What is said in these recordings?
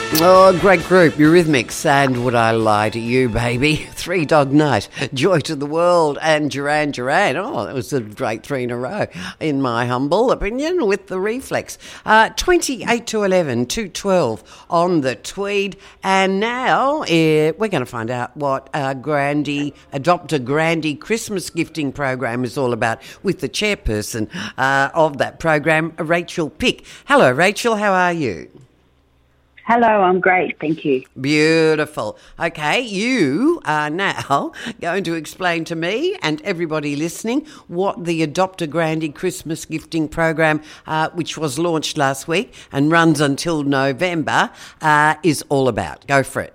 Oh, great group, Eurythmics, and Would I Lie to You, baby? Three Dog Night, Joy to the World, and Duran Duran. Oh, that was a great three in a row, in my humble opinion, with the Reflex. 28 to 11, 212 on the Tweed. And now we're going to find out what Adopt a Grandy Christmas gifting program is all about with the chairperson of that program, Rachel Pick. Hello, Rachel, how are you? Hello, I'm great, thank you. Beautiful. Okay, you are now going to explain to me and everybody listening what the Adopt a Grandy Christmas gifting program, which was launched last week and runs until November, is all about. Go for it.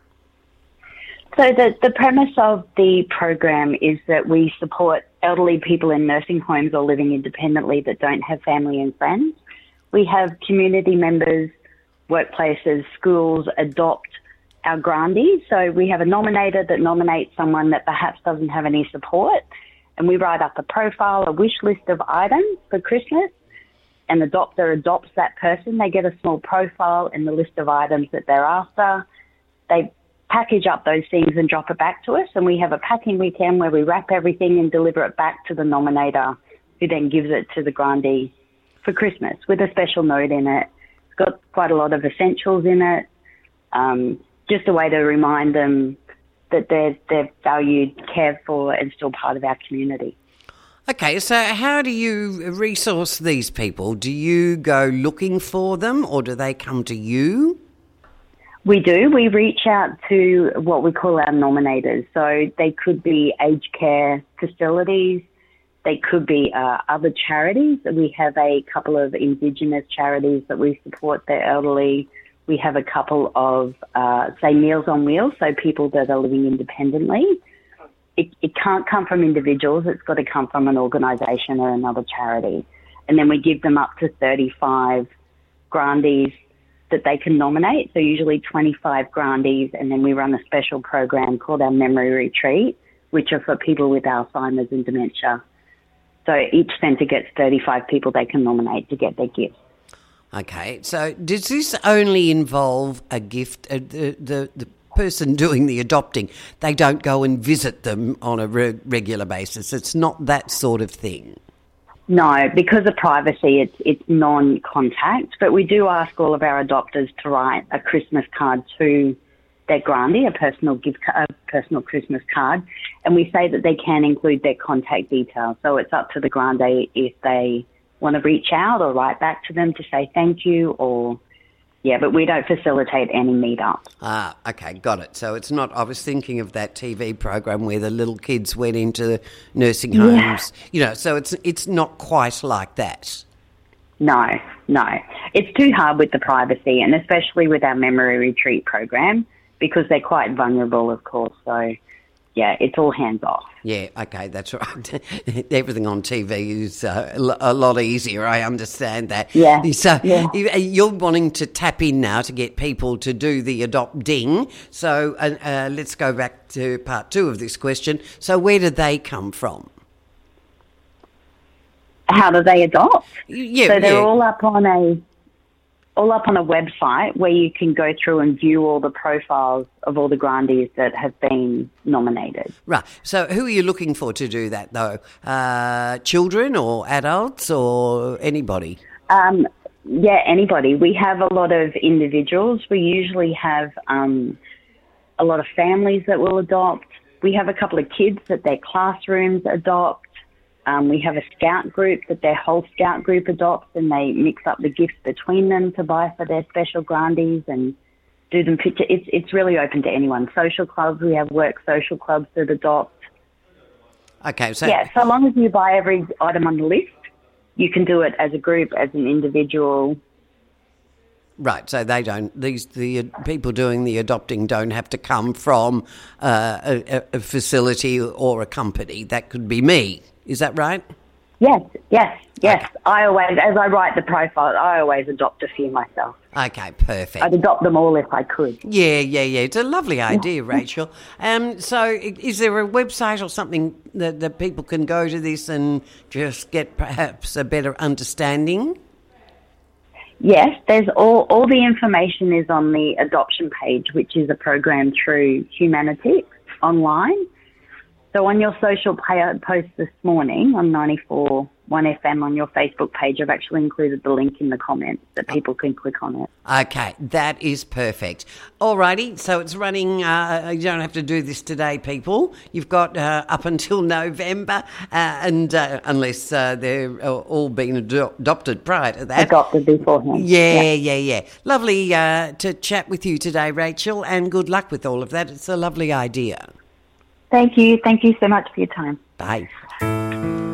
So the premise of the program is that we support elderly people in nursing homes or living independently that don't have family and friends. We have community members, workplaces, schools adopt our grandees. So we have a nominator that nominates someone that perhaps doesn't have any support, and we write up a profile, a wish list of items for Christmas, and the adopter adopts that person. They get a small profile and the list of items that they're after. They package up those things and drop it back to us, and we have a packing weekend where we wrap everything and deliver it back to the nominator, who then gives it to the grandee for Christmas with a special note in it. Got quite a lot of essentials in it, just a way to remind them that they're valued, cared for, and still part of our community. Okay, so how do you resource these people? Do you go looking for them, or do they come to you? We do. We reach out to what we call our nominators. So they could be aged care facilities. They could be other charities. We have a couple of Indigenous charities that we support the elderly. We have a couple of, say, Meals on Wheels, so people that are living independently. It can't come from individuals. It's got to come from an organisation or another charity. And then we give them up to 35 grandees that they can nominate, so usually 25 grandees, and then we run a special program called our Memory Retreat, which are for people with Alzheimer's and dementia. So each centre gets 35 people they can nominate to get their gifts. Okay, so does this only involve a gift, the person doing the adopting? They don't go and visit them on a regular basis. It's not that sort of thing. No, because of privacy, it's non-contact, but we do ask all of our adopters to write a Christmas card to their grandee, a personal Christmas card, and we say that they can include their contact details. So it's up to the grandee if they want to reach out or write back to them to say thank you, but we don't facilitate any meetups. Ah, okay, got it. So it's not, I was thinking of that TV program where the little kids went into nursing homes, so it's not quite like that. No. It's too hard with the privacy, and especially with our Memory Retreat program, because they're quite vulnerable, of course. So, it's all hands off. Yeah, okay, that's right. Everything on TV is a lot easier. I understand that. Yeah. So you're wanting to tap in now to get people to do the adopting. So let's go back to part two of this question. So where do they come from? How do they adopt? Yeah, so they're all up on a website where you can go through and view all the profiles of all the grandees that have been nominated. Right. So who are you looking for to do that, though? Children or adults or anybody? Anybody. We have a lot of individuals. We usually have a lot of families that will adopt. We have a couple of kids that their classrooms adopt. We have a scout group that their whole scout group adopts, and they mix up the gifts between them to buy for their special grandees and do them picture. It's really open to anyone. Social clubs, we have work social clubs that adopt. Okay, so so long as you buy every item on the list, you can do it as a group, as an individual. Right, so they don't. The people doing the adopting don't have to come from a facility or a company. That could be me. Is that right? Yes. Okay. As I write the profile, I always adopt a few myself. Okay, perfect. I'd adopt them all if I could. Yeah. It's a lovely idea, Rachel. So is there a website or something that people can go to this and just get perhaps a better understanding? Yes, there's all the information is on the adoption page, which is a program through Humanitix online. So on your social post this morning on 94.1 FM on your Facebook page, I've actually included the link in the comments that people can click on it. Okay, that is perfect. Alrighty, so it's running, you don't have to do this today, people. You've got up until November, and unless they're all been adopted prior to that. Adopted beforehand. Yeah. Lovely to chat with you today, Rachel, and good luck with all of that. It's a lovely idea. Thank you. Thank you so much for your time. Bye.